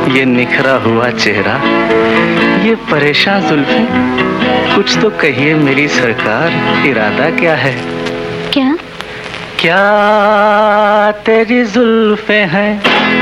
ये निखरा हुआ चेहरा, ये परेशान जुल्फें, कुछ तो कहिए मेरी सरकार, इरादा क्या है? क्या क्या तेरी जुल्फें हैं